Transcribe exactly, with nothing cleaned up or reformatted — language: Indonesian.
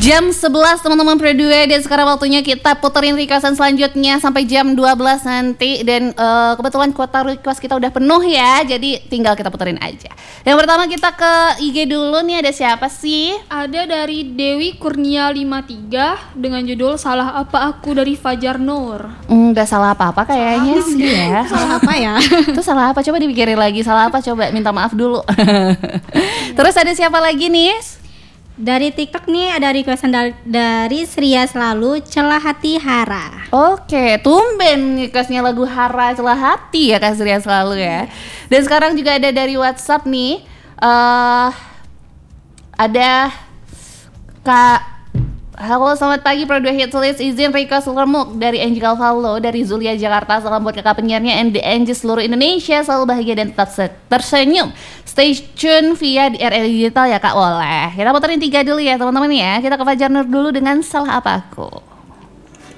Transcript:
Jam sebelas teman-teman Produe, dan sekarang waktunya kita puterin requestan selanjutnya sampai jam dua belas nanti. Dan uh, kebetulan kuota request kita udah penuh ya, jadi tinggal kita puterin aja. Yang pertama kita ke I G dulu nih, ada siapa sih? Ada dari Dewi Kurnia lima tiga dengan judul Salah Apa Aku dari Fajar Nur. Enggak salah apa-apa kayaknya salah sih ya. Salah apa ya? Itu salah apa? Coba dipikirin lagi, salah apa? Coba minta maaf dulu. Terus ada siapa lagi nih? Dari TikTok nih ada requestan dari, dari Sria Selalu, Celah Hati Hara. Oke, tumben requestnya lagu Hara Celah Hati ya Kak Sria Selalu ya. Dan sekarang juga ada dari WhatsApp nih, uh, ada Kak. Halo, selamat pagi Produe Hits List, izin request lemuk dari Angel Valo dari Zulia Jakarta. Salam buat kakak penyiarnya and the Angels seluruh Indonesia, selalu bahagia dan tetap tersenyum. Stay tune via di R R Digital ya Kak, boleh. Kita puterin tiga dulu ya teman-teman ya. Kita ke Fajar Nur dulu dengan Salah Apa Aku.